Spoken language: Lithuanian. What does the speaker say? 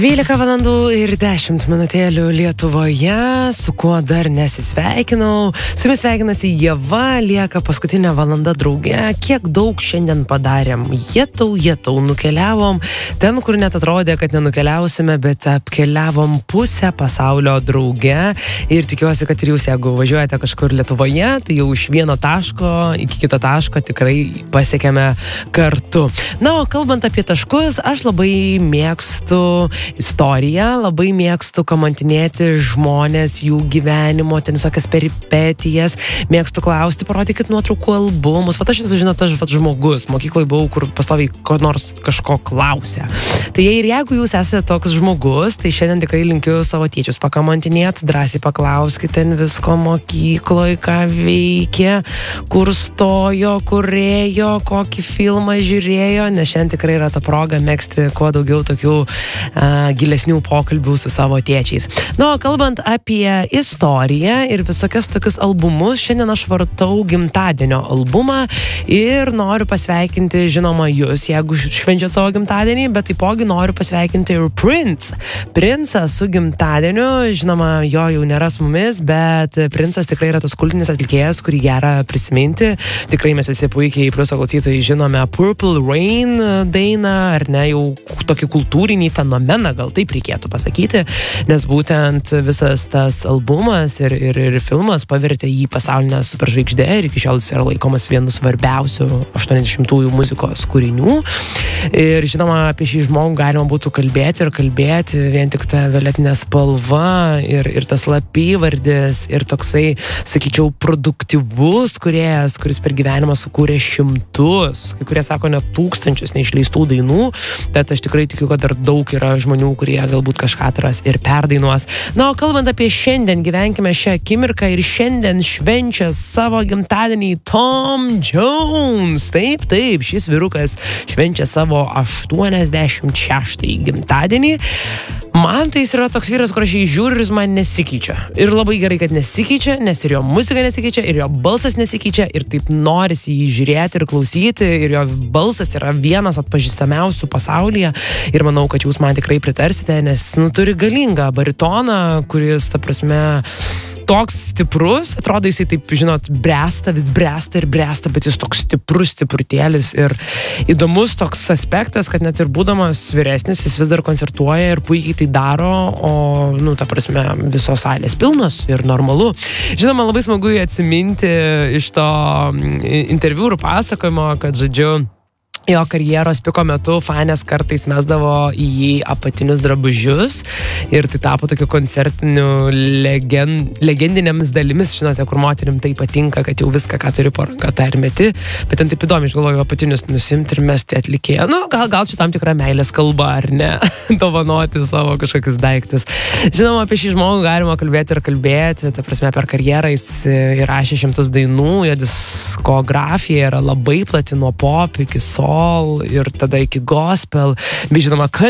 12 valandų ir 10 minutėlių Lietuvoje, su kuo dar nesisveikinau. Su jumis sveikinasi Ieva, lieka paskutinė valanda drauge. Kiek daug šiandien padarėm. Jetau, nukeliavom ten, kur net atrodė, kad nenukeliausime, bet apkeliavom pusę pasaulio drauge. Ir tikiuosi, kad ir jūs, jeigu važiuojate kažkur Lietuvoje, tai jau iš vieno taško iki kito taško tikrai pasiekėme kartu. Na, o kalbant apie taškus, aš labai mėgstu istoriją, labai mėgstu kamantinėti žmonės, jų gyvenimo, ten visokias peripetijas, mėgstu klausti, parodykit nuotraukų albumus. Vat aš nesužinau, tas žmogus, mokykloje buvau, kur pastoviai ko nors kažko klausia. Tai ir jeigu jūs esate toks žmogus, tai šiandien tikrai linkiu savo tėčius pakamantinėti, drąsiai paklauskite ten visko mokykloje, ką veikė, kur stojo, kur ėjo, kokį filmą žiūrėjo, nes šiandien tikrai yra ta proga megzti kuo daugiau tokių gilesnių pokalbių su savo tėčiais. Na, o kalbant apie istoriją ir visokias tokius albumus, šiandien aš vartau gimtadienio albumą ir noriu pasveikinti, žinoma, jūs, jeigu švenčiat savo gimtadienį, bet taipogi noriu pasveikinti ir Prince. Princas su gimtadieniu, žinoma, jo jau nėra su mumis, bet Princas tikrai yra tas kultinis atlikėjas, kurį gera prisiminti. Tikrai mes visi puikiai Pliuso klausytojai žinome Purple Rain dainą, ar ne, jau tokį kultūrinį fenomeną, gal taip reikėtų pasakyti, nes būtent visas tas albumas ir filmas pavertė jį pasaulinę superžvaigždę ir iki šiol jis yra laikomas vienu svarbiausių 80-ųjų muzikos kūrinių. Ir žinoma, apie šį žmogų galima būtų kalbėti vien tik ta violetinė spalva ir tas slapyvardis ir toksai, sakyčiau, produktyvus kūrėjas, kuris per gyvenimą sukūrė šimtus, kai kurie sako net tūkstančius neišleistų dainų, tad aš tikrai tikiu, kad dar daug yra žmonių, kurie galbūt kažką atras ir perdainuos. Na, o kalbant apie šiandien, gyvenkime šią akimirką ir šiandien švenčia savo gimtadienį Tom Jones. Taip, šis vyrukas švenčia savo 86 gimtadienį. Man tai jis yra toks vyras, kur aš jį žiūriu ir jis man nesikeičia. Ir labai gerai, kad nesikeičia, nes ir jo muzika nesikeičia, ir jo balsas nesikeičia, ir taip norisi jį žiūrėti ir klausyti, ir jo balsas yra vienas atpažįstamiausių pasaulyje. Ir manau, kad jūs man tikrai pritarsite, nes turi galingą baritoną, kuris, ta prasme, toks stiprus, atrodo jisai taip, žinot, vis bręsta, bet jis toks stiprutėlis ir įdomus toks aspektas, kad net ir būdamas vyresnis, jis vis dar koncertuoja ir puikiai tai daro, o, ta prasme, visos salės pilnos ir normalu. Žinoma, labai smagu jį atsiminti iš to interviu ir pasakojimo, kad, žodžiu, jo karjeros piko metu fanės kartais mesdavo į jį apatinius drabužius ir tai tapo tokiu koncertiniu legendinėmis dalimis, žinote, kur moterim tai patinka, kad jau viską, ką turi po ranką, tą ir meti, bet ten taip įdomi, aš galvoju, apatinius nusimti ir mesti atlikėją. Gal čia tam tikra meilės kalba, ar ne, dovanoti savo kažkokius daiktus. Žinoma, apie šį žmogų galima kalbėti, ta prasme, per karjerą jis įrašė šimtus dainų, jo diskografija yra labai plati nuo pop iki soul ir tada iki gospel, bei žinoma,